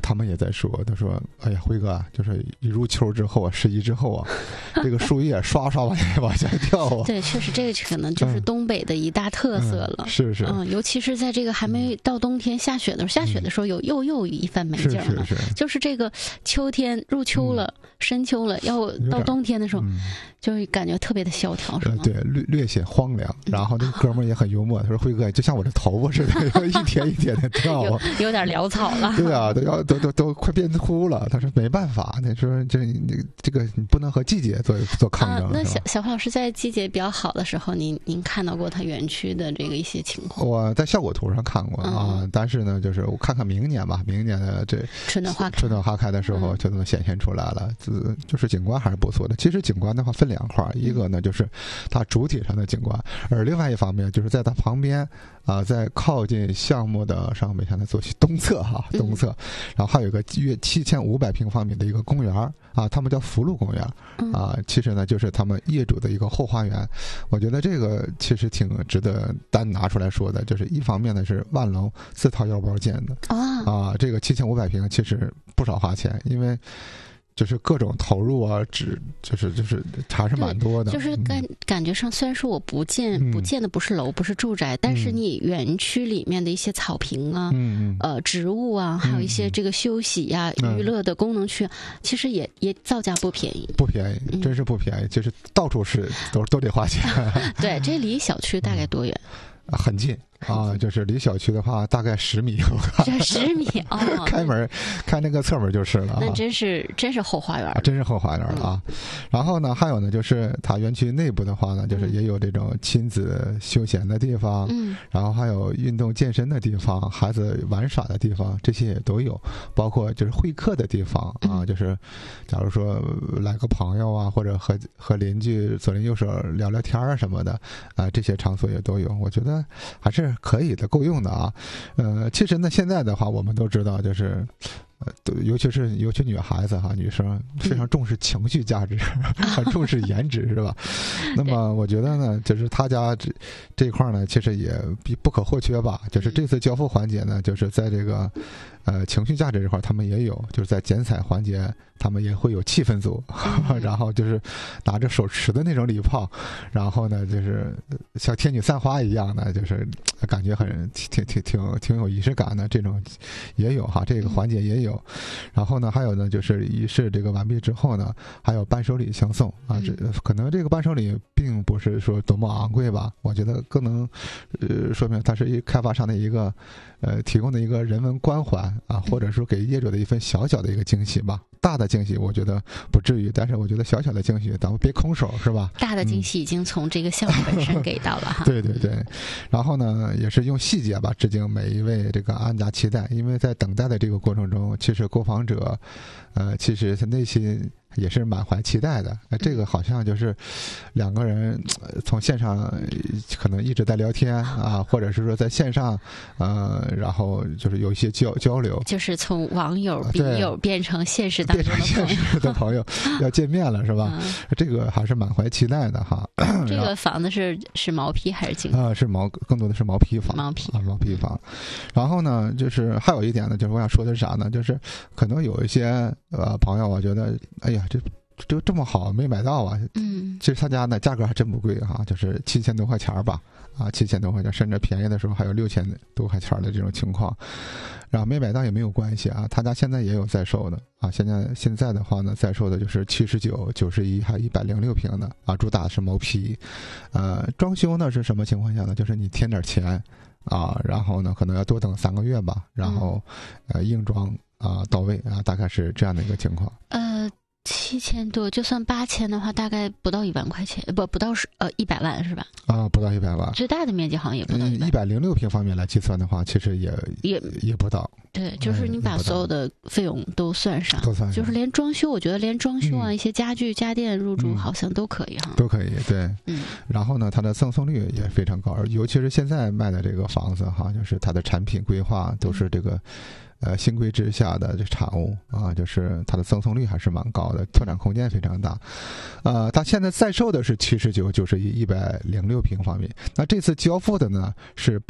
他们也在说，他说哎呀辉哥啊，就是一入秋之后啊11之后啊，这个树叶刷刷往下掉啊。 对，确实这个可能就是东北的一大特色了。 是是， 尤其是在这个还没到冬天下雪的时候，下雪的时候又一番美景了。 是， 就是这个秋天入秋了，深秋了，要到冬天的时候，就是感觉特别的萧条，是吗？ 对，略显荒凉。然后那个哥们儿也很幽默，他说辉哥就像我这头发似的，一天一天的掉啊， 有点潦草了。 对啊，都快变秃了。他说没办法，他说这个你不能和季节做抗争。 那小黄老师在季节比较好的时候，您看到过他园区的这个一些情况？ 我在效果图上看过啊，但是呢，就是我看看明年吧，明年的这春暖花开的时候就能显现出来了。就是景观还是不错的。其实景观的话分两块，一个呢就是它主体上的景观，而另外一方面就是在它旁边啊，在靠近项目的上北向的走去东侧，然后还有一个约7500平方米的一个公园啊，他们叫福禄公园啊，其实呢就是他们业主的一个后花园。我觉得这个其实挺值得单拿出来说的，就是一方面呢是万隆自掏腰包建的啊，这个7500平其实不少花钱，因为就是各种投入啊，就是还是蛮多的。 就是感觉上，虽然说我不建的不是楼，不是住宅，但是你园区里面的一些草坪啊，植物啊，还有一些这个休息呀、娱乐的功能区，其实也造价不便宜， 真是不便宜，就是到处是都得花钱。 对，这离小区大概多远？ 很近啊，就是离小区的话大概10米，我看这10米哦， 开那个侧门就是了。 那真是后花园， 真是后花园啊。然后呢，还有呢，就是它园区内部的话呢，就是也有这种亲子休闲的地方，然后还有运动健身的地方，孩子玩耍的地方，这些也都有，包括就是会客的地方啊，就是假如说来个朋友啊，或者和邻居左邻右舍聊聊天啊什么的啊，这些场所也都有，我觉得还是可以的，够用的啊。其实呢，现在的话，我们都知道，就是尤其女孩子哈，女生非常重视情绪价值，很重视颜值，是吧？那么我觉得呢，就是他家这一块呢，其实也不可或缺吧。就是这次交付环节呢，就是在这个情绪价值这块，他们也有，就是在剪彩环节，他们也会有气氛组，然后就是拿着手持的那种礼炮，然后呢，就是像天女散花一样的，就是感觉挺有仪式感的，这种也有哈，这个环节也有。然后呢，还有呢，就是仪式这个完毕之后呢，还有伴手礼相送啊。可能这个伴手礼并不是说多么昂贵吧，我觉得更能说明它是开发商的一个提供的一个人文关怀啊，或者说给业主的一份小小的一个惊喜吧。大的惊喜我觉得不至于，但是我觉得小小的惊喜咱们别空手，是吧？ 大的惊喜已经从这个项目本身给到了哈。 对，然后呢，也是用细节吧致敬每一位这个安家期待，因为在等待的这个过程中，其实购房者其实他内心也是满怀期待的。这个好像就是两个人从线上可能一直在聊天啊，或者是说在线上然后就是有一些交流， 就是从网友笔友变成现实当中的朋友要见面了，是吧？这个还是满怀期待的哈。 这个房子是毛坯还是精是更多的是毛坯房。毛坯房。然后呢，就是还有一点呢，就是我想说的是啥呢？就是可能有一些朋友啊觉得，哎呀，这么好没买到啊。其实他家呢价格还真不贵哈，就是7000多块钱吧，啊，7000多块钱，甚至便宜的时候还有6000多块钱的这种情况。然后没买到也没有关系啊，他家现在也有在售的啊。现在的话呢，在售的就是79、91还有106平的啊，主打的是毛坯。装修呢是什么情况下呢？就是你添点钱啊，然后呢可能要多等3个月吧，然后硬装到位啊，大概是这样的一个情况。 7000多，就算8000的话，大概不到1万块钱，不到100万是吧？ 不到100万。 最大的面积好像也不到 106平方米来计算的话，其实也不到。 对，就是你把所有的费用都算上，就是连装修，我觉得连装修啊，一些家具家电入住好像都可以哈。 都可以，对。然后呢，它的赠送率也非常高，尤其是现在卖的这个房子哈，就是它的产品规划都是这个新规之下的这产物啊，就是它的赠送率还是蛮高的，拓展空间非常大。它现在在售的是79、91、106平方米，那这次交付的呢是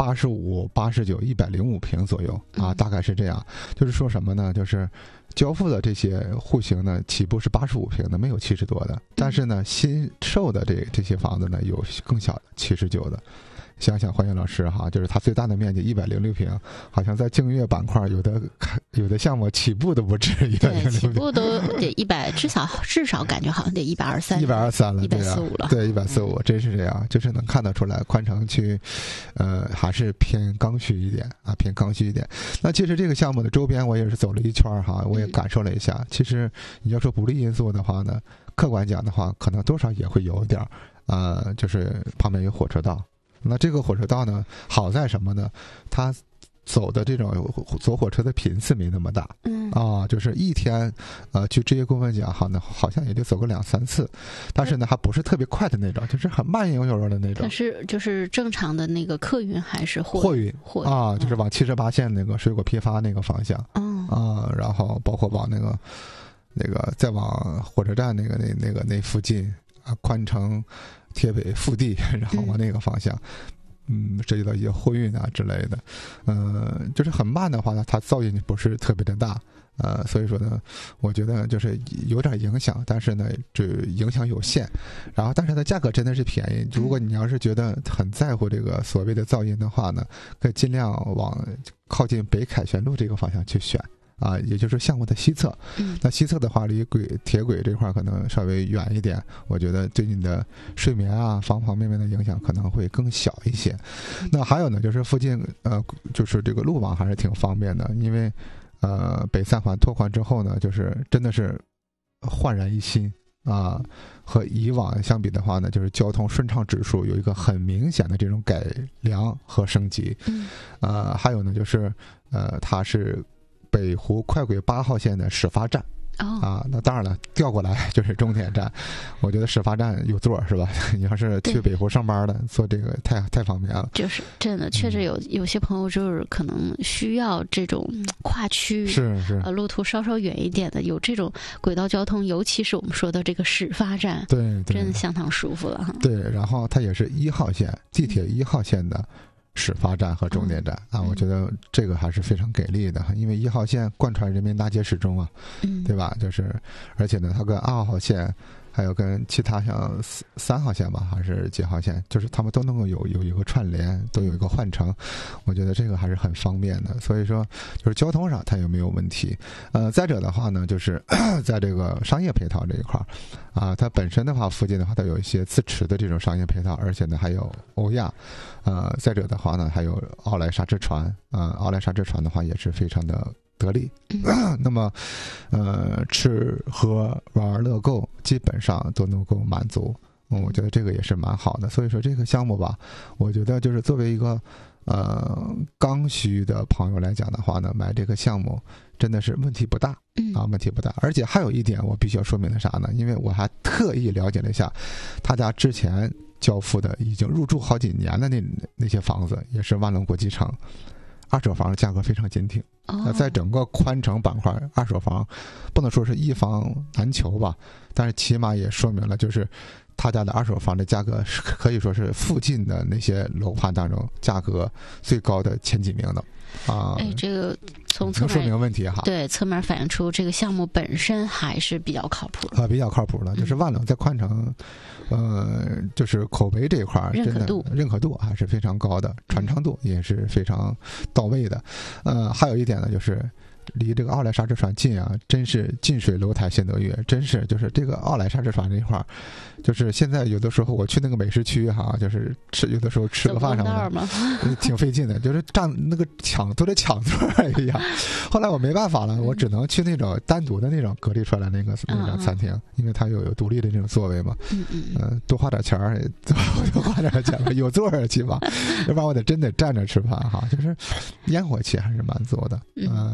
85、89、105平左右啊，大概是这样。就是说什么呢？就是交付的这些户型呢，起步是85平的，没有70多的，但是呢，新售的这些房子呢，有更小的79的。想想黄燕老师哈，就是它最大的面积106平，好像在净月板块有的项目起步都不止106平， 对，起步都得100，至少感觉好像得123 了，对啊 145了， 对，145，真是这样，就是能看得出来，宽城区，还是偏刚需一点啊，偏刚需一点。那其实这个项目的周边我也是走了一圈哈，我也感受了一下。其实你要说不利因素的话呢，客观讲的话，可能多少也会有一点就是旁边有火车道。那这个火车道呢，好在什么呢？它走的这种走火车的频次没那么大，就是一天，去职业顾问讲好像也就走个2-3次，但是呢，还不是特别快的那种，就是很慢悠悠的那种。 可是就是正常的那个客运还是货运啊，就是往78线那个水果批发那个方向，然后包括往那个再往火车站那附近啊，宽城。贴北腹地，然后往那个方向，涉及到一些货运啊之类的，就是很慢的话呢，它噪音不是特别的大，所以说呢，我觉得就是有点影响，但是呢，这影响有限。然后，但是它价格真的是便宜。如果你要是觉得很在乎这个所谓的噪音的话呢，可以尽量往靠近北凯旋路这个方向去选。也就是项目的西侧，那西侧的话离铁轨这块可能稍微远一点，我觉得对你的睡眠啊方方面面的影响可能会更小一些。那还有呢，就是附近就是这个路网还是挺方便的，因为北3环拓宽之后呢，就是真的是焕然一新啊，和以往相比的话呢，就是交通顺畅指数有一个很明显的这种改良和升级。还有呢，就是它是北湖快轨8号线的始发站。那当然了，调过来就是终点站。我觉得始发站有座是吧？你要是去北湖上班的，坐这个太方便了。 就是真的，确实有些朋友就是可能需要这种跨区， 是路途稍稍远一点的，有这种轨道交通，尤其是我们说的这个始发站， 对， 真的相当舒服了哈。 对，然后它也是1号线地铁1号线的始发站和终点站我觉得这个还是非常给力的，因为1号线贯穿人民大街始终啊，对吧？就是而且呢，它跟2号线还有跟其他像3号线吧，还是几号线，就是他们都能够有一个串联，都有一个换乘，我觉得这个还是很方便的。所以说，就是交通上它也没有问题。再者的话呢，就是在这个商业配套这一块它本身的话，附近的话它有一些自持的这种商业配套，而且呢还有欧亚，再者的话呢还有奥莱沙之船，奥莱沙之船的话也是非常的得力。那么吃喝玩乐购基本上都能够满足，我觉得这个也是蛮好的。所以说这个项目吧，我觉得就是作为一个刚需的朋友来讲的话呢，买这个项目真的是问题不大问题不大。而且还有一点我必须要说明的啥呢？因为我还特意了解了一下他家之前交付的已经入住好几年的那些房子，也是万隆国际城二手房的价格非常坚挺。那在整个宽城板块，二手房不能说是一房难求吧，但是起码也说明了，就是他家的二手房的价格是可以说是附近的那些楼盘当中价格最高的前几名的这个从侧面说明问题哈。 对，侧面反映出这个项目本身还是比较靠谱的比较靠谱的。就是万隆在宽城就是口碑这一块认可度还是非常高的，传唱度也是非常到位的。还有一点呢，就是离这个奥莱沙之船近真是近水楼台先得月，真是就是这个奥莱沙之船这块就是现在有的时候我去那个美食区就是有的时候吃个饭什么的挺费劲的，就是站那个都得抢座一样。后来我没办法了，我只能去那种单独的那种隔离出来那种餐厅，因为它有独立的这种座位嘛。多花点钱多花点钱吧，有座起码，要不然我真得站着吃饭就是烟火气还是蛮足的。包括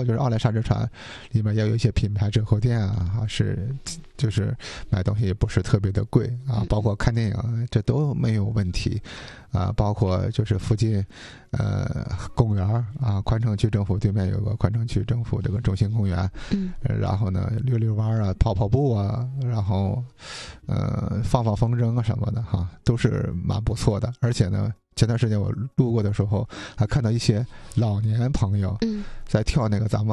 就是奥莱沙之船里面也有一些品牌折扣店啊，就是买东西也不是特别的贵啊，包括看电影这都没有问题啊，包括就是附近公园啊，宽城区政府对面有个宽城区政府这个中心公园，然后呢溜弯啊，跑步啊，然后放风筝啊什么的哈，都是蛮不错的。而且呢，前段时间我路过的时候还看到一些老年朋友在跳那个咱们